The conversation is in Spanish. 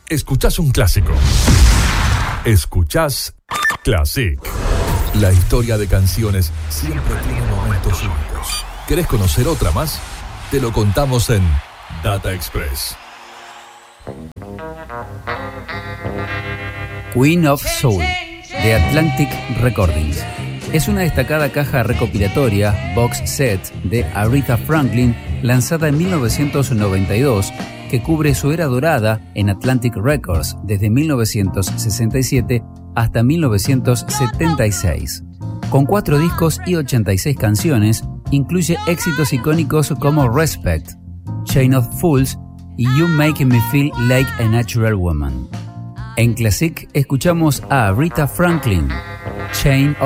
Escuchás un clásico. Escuchás Classic. La historia de canciones siempre tiene momentos únicos. ¿Querés conocer otra más? Te lo contamos en Data Express. Queen of Soul, de Atlantic Recordings. Es una destacada caja recopilatoria, box set, de Aretha Franklin, lanzada en 1992, que cubre su era dorada en Atlantic Records desde 1967 hasta 1976. Con 4 discos y 86 canciones, incluye éxitos icónicos como Respect, Chain of Fools y You Make Me Feel Like a Natural Woman. En Classic escuchamos a Aretha Franklin, Chain